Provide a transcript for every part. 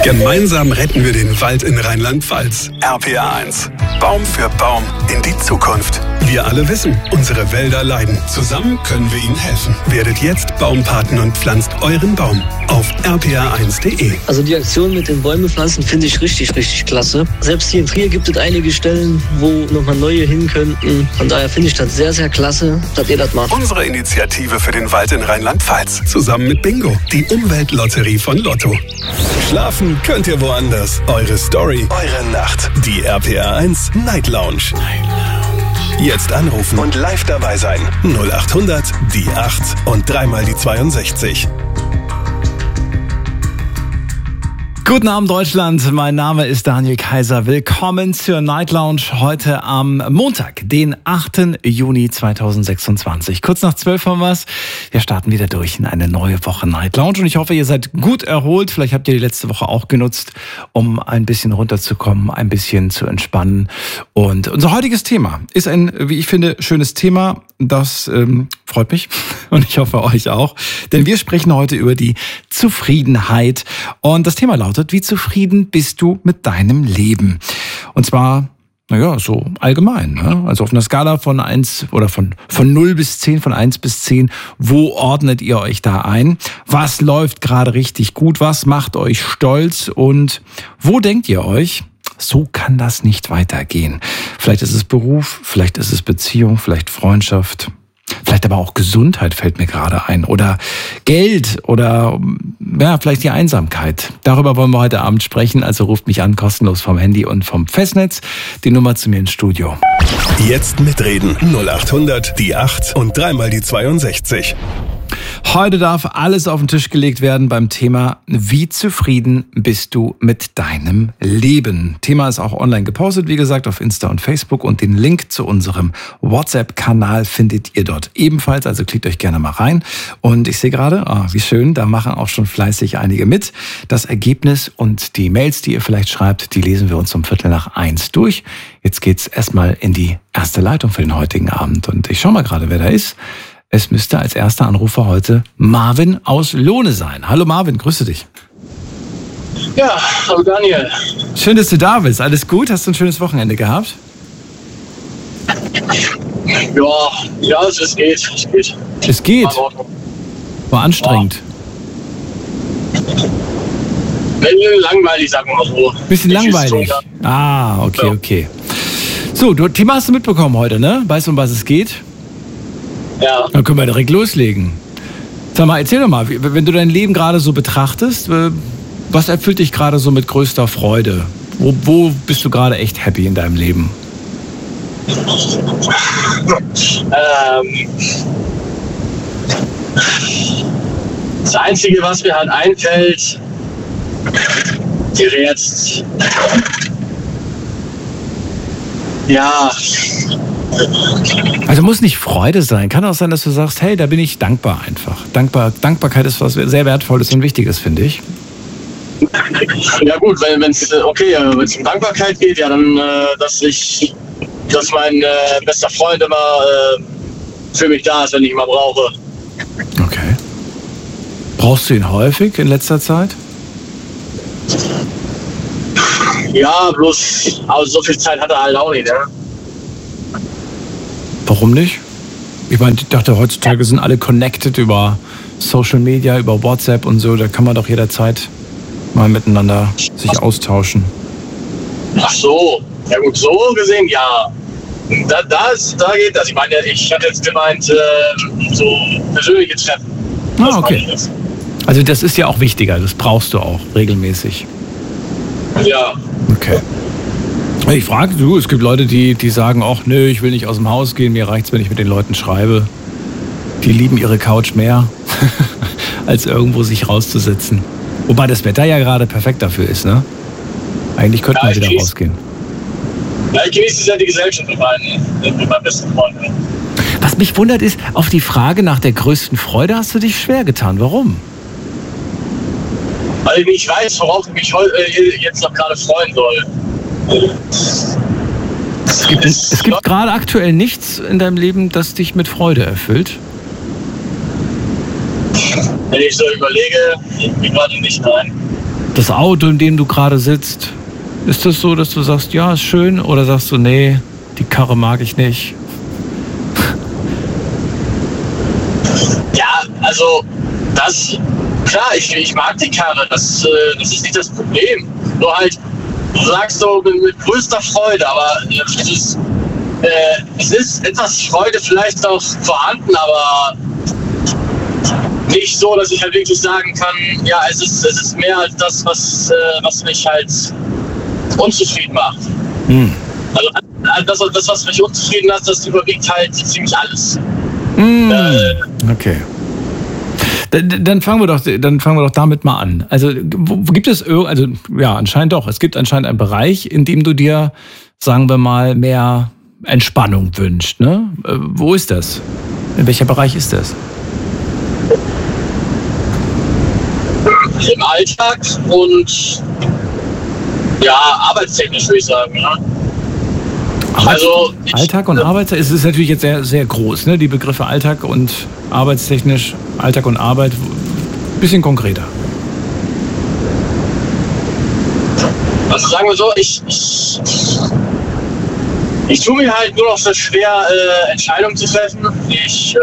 Gemeinsam retten wir den Wald in Rheinland-Pfalz. RPA1. Baum für Baum in die Zukunft. Wir alle wissen, unsere Wälder leiden. Zusammen können wir ihnen helfen. Werdet jetzt Baumpaten und pflanzt euren Baum auf rpa1.de. Also die Aktion mit den Bäume pflanzen finde ich richtig klasse. Selbst hier in Trier gibt es einige Stellen, wo nochmal neue hin könnten. Von daher finde ich das sehr klasse, dass ihr das macht. Unsere Initiative für den Wald in Rheinland-Pfalz. Zusammen mit Bingo, die Umweltlotterie von Lotto. Schlafen könnt ihr woanders. Eure Story, eure Nacht. Die RPA1 Night Lounge. Jetzt anrufen und live dabei sein. 0800 die 8 und 3 die 62. Guten Abend Deutschland, mein Name ist Daniel Kaiser. Willkommen zur Night Lounge heute am Montag, den 8. Juni 2026. Kurz nach 12 haben wir's. Wir starten wieder durch in eine neue Woche Night Lounge und ich hoffe, ihr seid gut erholt. Vielleicht habt ihr die letzte Woche auch genutzt, um ein bisschen runterzukommen, ein bisschen zu entspannen. Und unser heutiges Thema ist ein, wie ich finde, schönes Thema. Das freut mich und ich hoffe euch auch, denn wir sprechen heute über die Zufriedenheit und das Thema lautet: Wie zufrieden bist du mit deinem Leben? Und zwar, so allgemein, ne? Also auf einer Skala von 1 oder von 0 bis 10, von 1 bis 10, wo ordnet ihr euch da ein? Was läuft gerade richtig gut? Was macht euch stolz? Und wo denkt ihr euch, so kann das nicht weitergehen? Vielleicht ist es Beruf, vielleicht ist es Beziehung, vielleicht Freundschaft, vielleicht aber auch Gesundheit fällt mir gerade ein oder Geld oder vielleicht die Einsamkeit. Darüber wollen wir heute Abend sprechen, also ruft mich an, kostenlos vom Handy und vom Festnetz. Die Nummer zu mir ins Studio. Jetzt mitreden. 0800 die 8 und 3 die 62. Heute darf alles auf den Tisch gelegt werden beim Thema: Wie zufrieden bist du mit deinem Leben? Thema ist auch online gepostet, wie gesagt, auf Insta und Facebook, und den Link zu unserem WhatsApp-Kanal findet ihr dort ebenfalls, also klickt euch gerne mal rein. Und ich sehe gerade, wie schön, da machen auch schon fleißig einige mit. Das Ergebnis und die Mails, die ihr vielleicht schreibt, die lesen wir uns um 12:45 durch. Jetzt geht's erstmal in die erste Leitung für den heutigen Abend und ich schaue mal gerade, wer da ist. Es müsste als erster Anrufer heute Marvin aus Lohne sein. Hallo Marvin, grüße dich. Ja, hallo Daniel. Schön, dass du da bist. Alles gut? Hast du ein schönes Wochenende gehabt? Ja, es geht. Es geht? War anstrengend. Langweilig, sagen wir mal so. Bisschen langweilig? Okay. So, Thema hast du mitbekommen heute, ne? Weißt du, um was es geht? Ja. Dann können wir direkt loslegen. Sag mal, erzähl doch mal, wenn du dein Leben gerade so betrachtest, was erfüllt dich gerade so mit größter Freude? Wo bist du gerade echt happy in deinem Leben? Das Einzige, was mir halt einfällt, wäre jetzt... Ja... Also muss nicht Freude sein. Kann auch sein, dass du sagst, hey, da bin ich dankbar einfach. Dankbarkeit ist was sehr Wertvolles und Wichtiges, finde ich. Ja gut, wenn es um Dankbarkeit geht, ja dann, dass mein bester Freund immer für mich da ist, wenn ich ihn mal brauche. Okay. Brauchst du ihn häufig in letzter Zeit? Ja, bloß, also so viel Zeit hat er halt auch nicht, ne? Warum nicht? Ich meine, ich dachte, heutzutage sind alle connected über Social Media, über WhatsApp und so. Da kann man doch jederzeit mal miteinander sich austauschen. Ach so. Ja gut, so gesehen, ja. Da geht das. Ich meine, ich hatte jetzt gemeint, so persönliche Treffen. Okay. Also das ist ja auch wichtiger. Das brauchst du auch regelmäßig. Ja. Okay. Ich frage, es gibt Leute, die sagen, ach nö, ich will nicht aus dem Haus gehen, mir reicht's, wenn ich mit den Leuten schreibe. Die lieben ihre Couch mehr, als irgendwo sich rauszusetzen. Wobei das Wetter ja gerade perfekt dafür ist, ne? Eigentlich könnte man wieder rausgehen. Ja, ich genieße ja die Gesellschaft mit meinen besten Freunden. Was mich wundert ist, auf die Frage nach der größten Freude hast du dich schwer getan. Warum? Weil ich nicht weiß, worauf ich mich jetzt noch gerade freuen soll. Es gibt gerade aktuell nichts in deinem Leben, das dich mit Freude erfüllt? Wenn ich so überlege, ich gerade nicht, nein. Das Auto, in dem du gerade sitzt, ist das so, dass du sagst, ja, ist schön? Oder sagst du, nee, die Karre mag ich nicht? Ja, also klar, ich mag die Karre, das ist nicht das Problem. Nur halt, du sagst so mit größter Freude, aber es ist etwas Freude vielleicht auch vorhanden, aber nicht so, dass ich halt wirklich sagen kann, ja, es ist mehr als das, was mich halt unzufrieden macht. Also das, was mich unzufrieden lässt, das überwiegt halt ziemlich alles. Okay. Dann fangen wir doch damit mal an. Also wo gibt es, also ja, anscheinend doch. Es gibt anscheinend einen Bereich, in dem du dir, sagen wir mal, mehr Entspannung wünscht. Ne? Wo ist das? In welcher Bereich ist das? Im Alltag und ja, arbeitstechnisch würde ich sagen. Ja. Also Alltag und Arbeitszeit, es ist natürlich jetzt sehr, sehr groß, ne? Die Begriffe Alltag und arbeitstechnisch, Alltag und Arbeit, bisschen konkreter. Also sagen wir so, ich tue mir halt nur noch so schwer, Entscheidungen zu treffen. Ich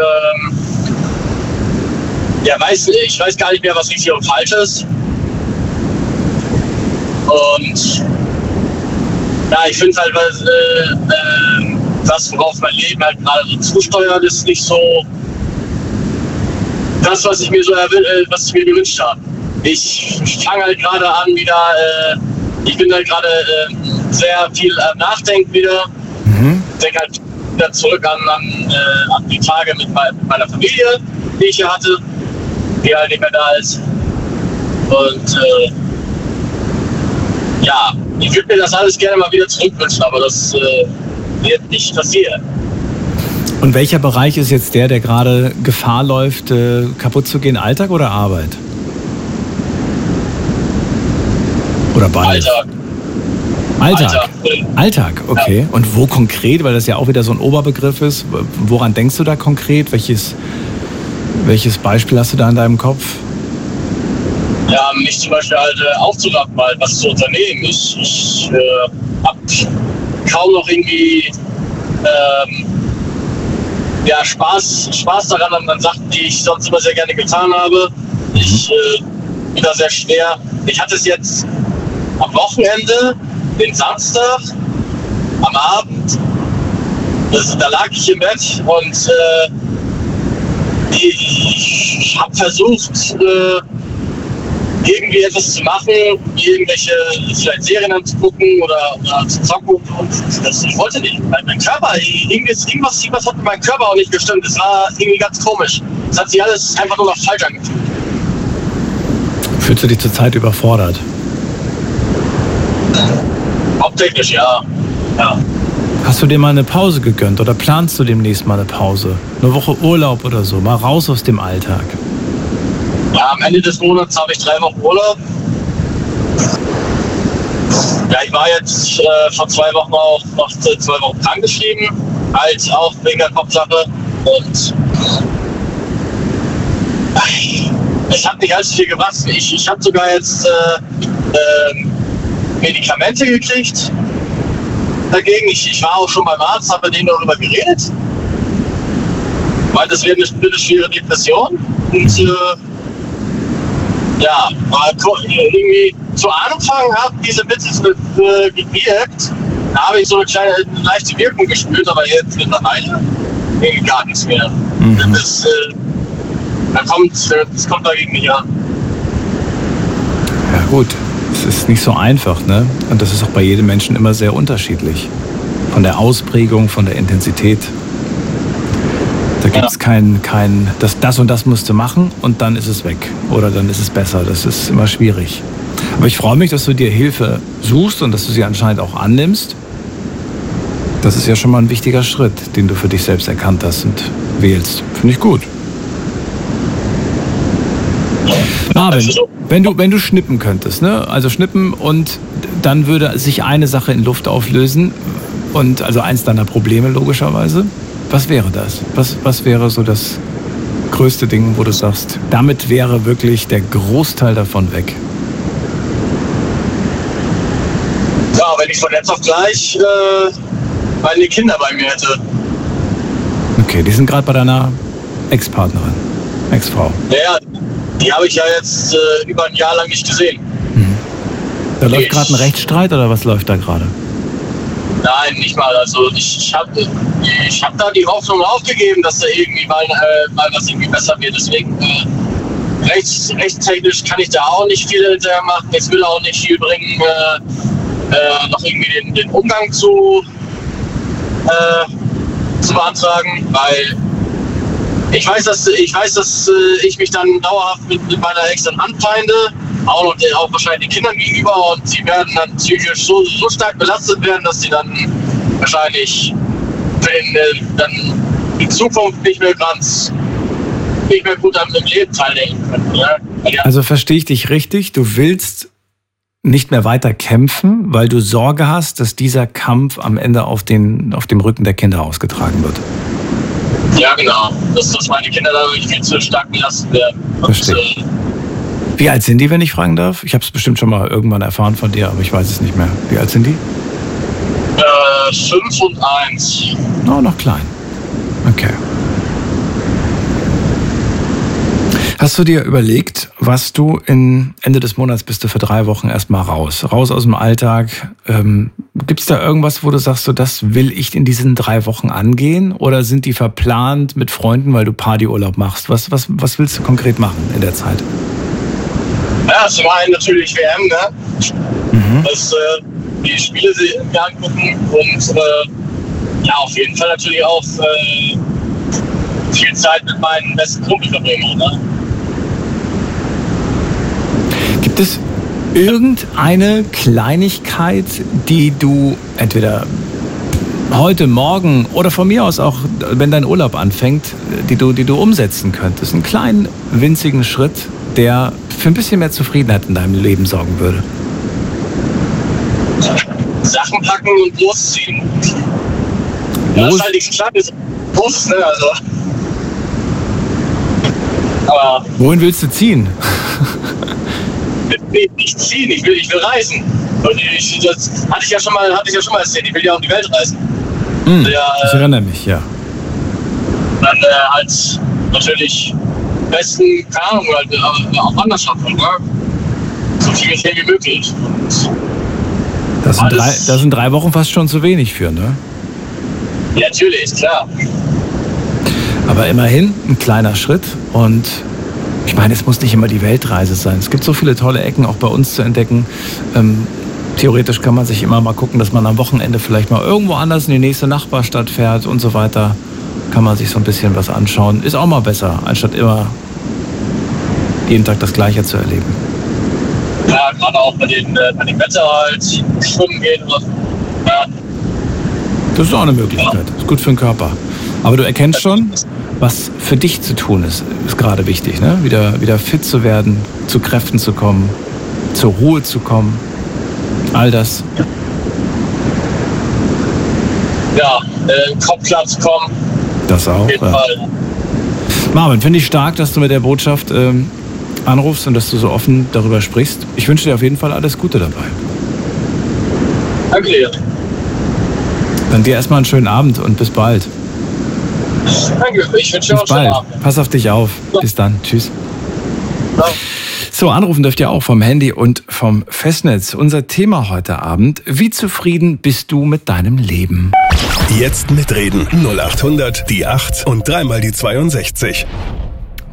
weiß gar nicht mehr, was richtig und falsch ist. Und ja, ich finde halt, das, worauf mein Leben halt gerade so zusteuert, ist nicht so das, was ich mir gewünscht habe. Ich fange halt gerade an wieder, ich bin halt gerade sehr viel am Nachdenken wieder. Denke halt wieder zurück an die Tage mit meiner Familie, die ich hier hatte, die halt nicht mehr da ist. Und ja, ich würde mir das alles gerne mal wieder zurückwünschen, aber das wird nicht passieren. Und welcher Bereich ist jetzt der gerade Gefahr läuft, kaputt zu gehen? Alltag oder Arbeit? Oder beides? Alltag, okay. Ja. Und wo konkret, weil das ja auch wieder so ein Oberbegriff ist, woran denkst du da konkret? Welches Beispiel hast du da in deinem Kopf? Ja, mich zum Beispiel halt aufzuraffen, mal was zu unternehmen. Ich habe kaum noch irgendwie Spaß daran an Sachen, die ich sonst immer sehr gerne getan habe. Ich bin da sehr schwer. Ich hatte es jetzt am Wochenende, den Samstag, am Abend. Da lag ich im Bett und ich habe versucht, irgendwie etwas zu machen, irgendwelche vielleicht Serien anzugucken oder zu zocken. Und ich wollte nicht. Mein Körper, irgendwas hat mit meinem Körper auch nicht gestimmt. Es war irgendwie ganz komisch. Es hat sich alles einfach nur noch falsch angefühlt. Fühlst du dich zurzeit überfordert? Hauptsächlich, ja. Hast du dir mal eine Pause gegönnt oder planst du demnächst mal eine Pause? Eine Woche Urlaub oder so, mal raus aus dem Alltag? Ja, am Ende des Monats habe ich 3 Wochen Urlaub. Ja, ich war jetzt vor 2 Wochen auch noch 2 Wochen krankgeschrieben, halt auch wegen der Kopfsache. Und es hat nicht allzu viel gebracht. Ich habe sogar jetzt Medikamente gekriegt dagegen. Ich war auch schon beim Arzt, habe mit denen darüber geredet. Weil das wäre eine schwere Depression. Und ja, irgendwie zu Anfang haben diese Mittel gewirkt. Da habe ich so eine kleine leichte Wirkung gespürt, aber jetzt mittlerweile irgendwie gar nichts mehr. Das kommt dagegen nicht an. Ja gut, es ist nicht so einfach, ne? Und das ist auch bei jedem Menschen immer sehr unterschiedlich. Von der Ausprägung, von der Intensität. Da gibt es das und das musst du machen und dann ist es weg. Oder dann ist es besser. Das ist immer schwierig. Aber ich freue mich, dass du dir Hilfe suchst und dass du sie anscheinend auch annimmst. Das ist ja schon mal ein wichtiger Schritt, den du für dich selbst erkannt hast und wählst. Finde ich gut. Marvin, wenn du schnippen könntest, ne? Also schnippen und dann würde sich eine Sache in Luft auflösen und also eins deiner Probleme logischerweise. Was wäre das? Was wäre so das größte Ding, wo du sagst, damit wäre wirklich der Großteil davon weg? Ja, wenn ich von jetzt auf gleich meine Kinder bei mir hätte. Okay, die sind gerade bei deiner Ex-Partnerin, Ex-Frau. Ja, die habe ich ja jetzt über ein Jahr lang nicht gesehen. Da läuft gerade ein Rechtsstreit oder was läuft da gerade? Nein, nicht mal. Also ich hab da die Hoffnung aufgegeben, dass da irgendwie mal was irgendwie besser wird. Deswegen rechtstechnisch kann ich da auch nicht viel hinterher machen. Es will auch nicht viel bringen, noch irgendwie den Umgang zu beantragen, weil ich weiß, dass ich mich dann dauerhaft mit meiner Ex dann anfeinde, auch wahrscheinlich den Kindern gegenüber, und sie werden dann psychisch so stark belastet werden, dass sie dann wahrscheinlich dann in Zukunft nicht mehr gut am Leben teilnehmen können. Ja? Also verstehe ich dich richtig, du willst nicht mehr weiter kämpfen, weil du Sorge hast, dass dieser Kampf am Ende auf dem Rücken der Kinder ausgetragen wird. Ja, genau. Dass meine Kinder dadurch viel zu stark belastet werden. Verstehe. Wie alt sind die, wenn ich fragen darf? Ich habe es bestimmt schon mal irgendwann erfahren von dir, aber ich weiß es nicht mehr. Wie alt sind die? 5 und 1. Oh, noch klein. Okay. Hast du dir überlegt, was du Ende des Monats bist du für 3 Wochen erstmal raus aus dem Alltag? Gibt es da irgendwas, wo du sagst, so, das will ich in diesen 3 Wochen angehen? Oder sind die verplant mit Freunden, weil du Partyurlaub machst? Was willst du konkret machen in der Zeit? Ja, zum einen natürlich WM, ne? Die Spiele mir angucken und ja, auf jeden Fall natürlich auch viel Zeit mit meinen besten Kumpel verbringen, ne? Gibt es irgendeine Kleinigkeit, die du entweder heute, morgen oder von mir aus auch, wenn dein Urlaub anfängt, die du umsetzen könntest? Einen kleinen, winzigen Schritt, der für ein bisschen mehr Zufriedenheit in deinem Leben sorgen würde? Sachen packen und losziehen. Ja, das ist halt nichts Kleines. Bus, ne? Also. Aber wohin willst du ziehen? Nicht ziehen, ich will reisen. Und das hatte ich ja schon mal erzählt, ich will ja um die Welt reisen. Ich erinnere mich, ja. Dann halt natürlich besten, keine Ahnung, halt auch Wanderschaft, ne? So viel wie möglich. Das sind 3 Wochen fast schon zu wenig für, ne? Ja, natürlich, ist klar. Aber immerhin ein kleiner Schritt, und ich meine, es muss nicht immer die Weltreise sein. Es gibt so viele tolle Ecken auch bei uns zu entdecken. Theoretisch kann man sich immer mal gucken, dass man am Wochenende vielleicht mal irgendwo anders in die nächste Nachbarstadt fährt und so weiter. Kann man sich so ein bisschen was anschauen. Ist auch mal besser, anstatt immer jeden Tag das Gleiche zu erleben. Ja, gerade auch bei dem Wetter halt schwimmen gehen oder so. Ja. Das ist auch eine Möglichkeit. Ist gut für den Körper. Aber du erkennst schon, was für dich zu tun ist gerade wichtig, ne? Wieder fit zu werden, zu Kräften zu kommen, zur Ruhe zu kommen. All das. Ja, Kopf klar zu kommen. Das auch. Auf jeden Fall. Marvin, finde ich stark, dass du mit der Botschaft anrufst und dass du so offen darüber sprichst. Ich wünsche dir auf jeden Fall alles Gute dabei. Danke dir. Dann dir erstmal einen schönen Abend und bis bald. Danke, ich wünsche dir auch einen schönen Abend. Pass auf dich auf. Ja. Bis dann. Tschüss. Ja. So, anrufen dürft ihr auch vom Handy und vom Festnetz. Unser Thema heute Abend: Wie zufrieden bist du mit deinem Leben? Jetzt mitreden. 0800 die 8 und dreimal die 62.